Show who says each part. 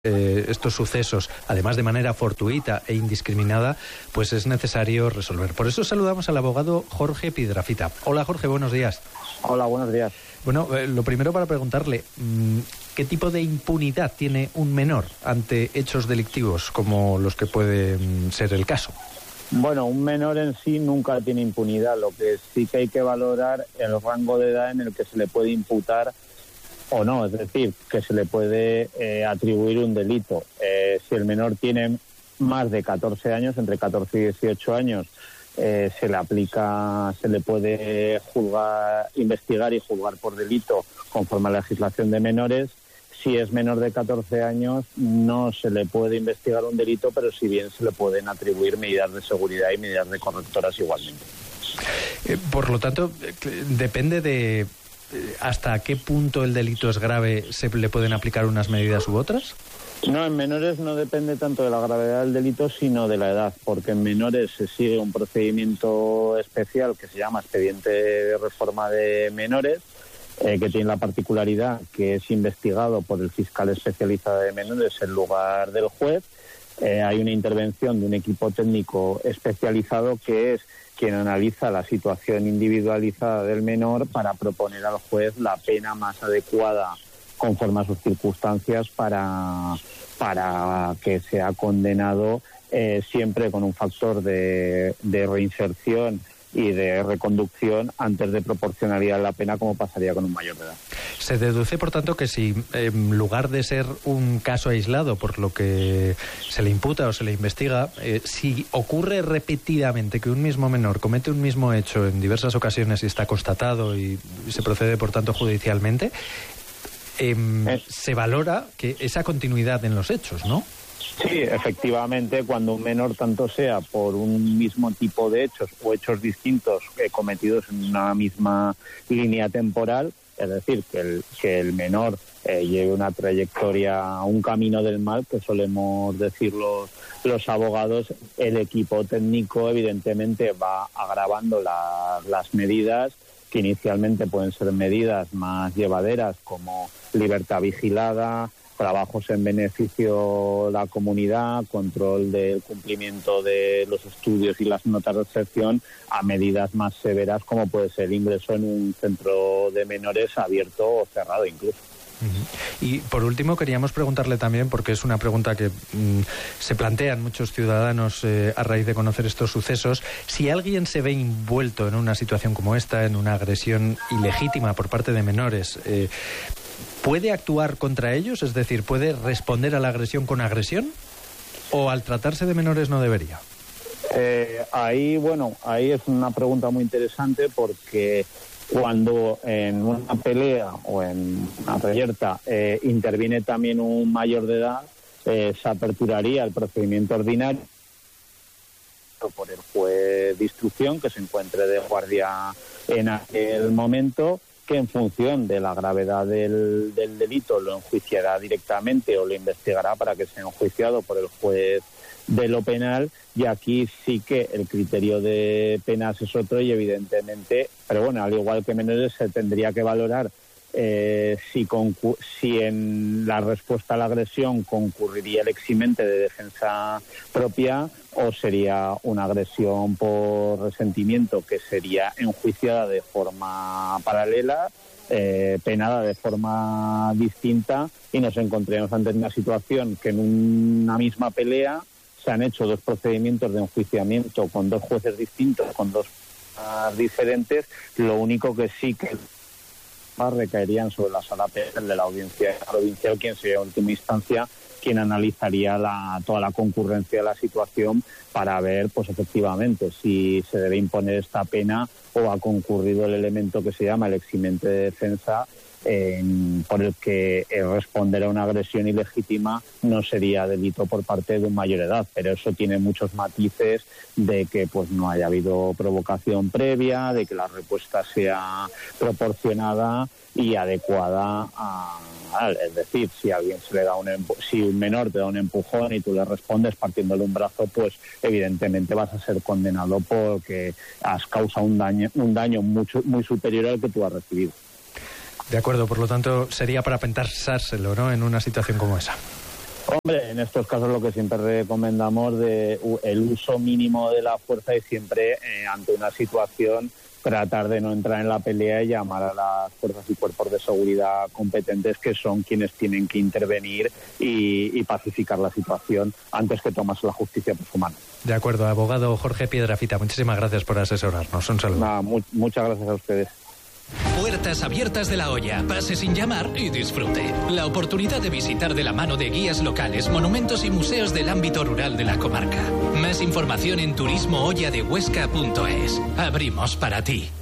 Speaker 1: estos sucesos, además de manera fortuita e indiscriminada, pues es necesario resolver. Por eso saludamos al abogado Jorge Piedrafita. Hola Jorge, buenos días.
Speaker 2: Hola, buenos días.
Speaker 1: Bueno, lo primero para preguntarle, ¿qué tipo de impunidad tiene un menor ante hechos delictivos como los que pueden ser el caso?
Speaker 2: Bueno, un menor en sí nunca tiene impunidad. Lo que sí que hay que valorar el rango de edad en el que se le puede imputar o no, es decir, que se le puede atribuir un delito. Si el menor tiene más de 14 años, entre 14 y 18 años, se le puede investigar y juzgar por delito conforme a la legislación de menores. Si es menor de 14 años, no se le puede investigar un delito, pero si bien se le pueden atribuir medidas de seguridad y medidas de correctoras igualmente.
Speaker 1: Por lo tanto, depende de hasta qué punto el delito es grave, ¿se le pueden aplicar unas medidas u otras?
Speaker 2: No, en menores no depende tanto de la gravedad del delito, sino de la edad, porque en menores se sigue un procedimiento especial que se llama expediente de reforma de menores, que tiene la particularidad que es investigado por el fiscal especializado de menores en lugar del juez. Hay una intervención de un equipo técnico especializado que es quien analiza la situación individualizada del menor para proponer al juez la pena más adecuada conforme a sus circunstancias para que sea condenado siempre con un factor de reinserción y de reconducción antes de proporcionalidad de la pena, como pasaría con un mayor de edad.
Speaker 1: Se deduce, por tanto, que si en lugar de ser un caso aislado por lo que se le imputa o se le investiga, si ocurre repetidamente que un mismo menor comete un mismo hecho en diversas ocasiones y está constatado y se procede, por tanto, judicialmente, se valora que esa continuidad en los hechos, ¿no?
Speaker 2: Sí, efectivamente, cuando un menor, tanto sea por un mismo tipo de hechos o hechos distintos cometidos en una misma línea temporal, es decir, que el menor lleve una trayectoria, un camino del mal, que solemos decir los abogados, el equipo técnico evidentemente va agravando las medidas, que inicialmente pueden ser medidas más llevaderas como libertad vigilada, trabajos en beneficio de la comunidad, control del cumplimiento de los estudios y las notas de excepción, a medidas más severas como puede ser el ingreso en un centro de menores abierto o cerrado incluso.
Speaker 1: Y por último queríamos preguntarle también, porque es una pregunta que se plantean muchos ciudadanos a raíz de conocer estos sucesos, si alguien se ve envuelto en una situación como esta, en una agresión ilegítima por parte de menores, ¿puede actuar contra ellos? Es decir, ¿puede responder a la agresión con agresión? ¿O al tratarse de menores no debería?
Speaker 2: Ahí es una pregunta muy interesante, porque cuando en una pelea o en una reyerta interviene también un mayor de edad, se aperturaría el procedimiento ordinario por el juez de instrucción que se encuentre de guardia en aquel momento, que en función de la gravedad del delito lo enjuiciará directamente o lo investigará para que sea enjuiciado por el juez de lo penal, y aquí sí que el criterio de penas es otro y evidentemente, pero bueno, al igual que menores, se tendría que valorar si en la respuesta a la agresión concurriría el eximente de defensa propia o sería una agresión por resentimiento que sería enjuiciada de forma paralela, penada de forma distinta, y nos encontraríamos ante una situación que en una misma pelea se han hecho dos procedimientos de enjuiciamiento con dos jueces distintos, con dos diferentes. Lo único que sí que recaerían sobre la sala penal de la audiencia provincial, quien sería en última instancia quien analizaría toda la concurrencia de la situación para ver, pues efectivamente, si se debe imponer esta pena o ha concurrido el elemento que se llama el eximente de defensa, por el que responder a una agresión ilegítima no sería delito por parte de un mayor de edad, pero eso tiene muchos matices, de que pues no haya habido provocación previa, de que la respuesta sea proporcionada y adecuada es decir, si alguien si un menor te da un empujón y tú le respondes partiéndole un brazo, pues evidentemente vas a ser condenado porque has causado un daño muy superior al que tú has recibido.
Speaker 1: De acuerdo, por lo tanto, sería para pensárselo, ¿no?, en una situación como esa.
Speaker 2: Hombre, en estos casos lo que siempre recomendamos de el uso mínimo de la fuerza y siempre ante una situación tratar de no entrar en la pelea y llamar a las fuerzas y cuerpos de seguridad competentes, que son quienes tienen que intervenir y pacificar la situación antes que tomarse la justicia por su mano.
Speaker 1: De acuerdo, abogado Jorge Piedrafita, muchísimas gracias por asesorarnos. Un saludo.
Speaker 2: Nada, muchas gracias a ustedes.
Speaker 3: Puertas abiertas de La Hoya. Pase sin llamar y disfrute. La oportunidad de visitar de la mano de guías locales, monumentos y museos del ámbito rural de la comarca. Más información en turismohoyadehuesca.es. Abrimos para ti.